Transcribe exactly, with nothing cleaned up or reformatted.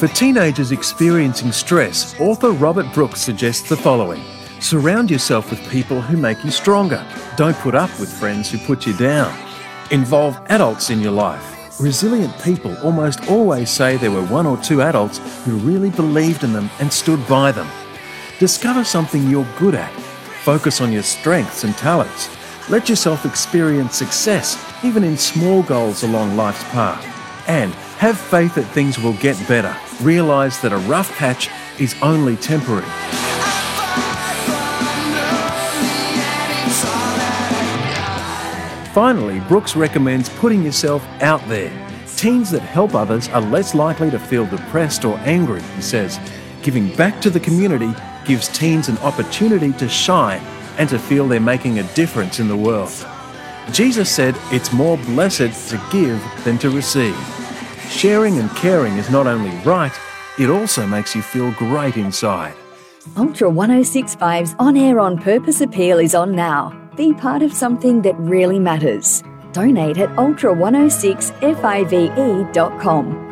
For teenagers experiencing stress, author Robert Brooks suggests the following. Surround yourself with people who make you stronger. Don't put up with friends who put you down. Involve adults in your life. Resilient people almost always say there were one or two adults who really believed in them and stood by them. Discover something you're good at. Focus on your strengths and talents. Let yourself experience success, even in small goals along life's path. And have faith that things will get better. Realise that a rough patch is only temporary. Finally, Brooks recommends putting yourself out there. Teens that help others are less likely to feel depressed or angry, he says. Giving back to the community gives teens an opportunity to shine and to feel they're making a difference in the world. Jesus said it's more blessed to give than to receive. Sharing and caring is not only right, it also makes you feel great inside. Ultra one oh six point five's On Air On Purpose appeal is on now. Be part of something that really matters. Donate at ultra one oh six five e dot com.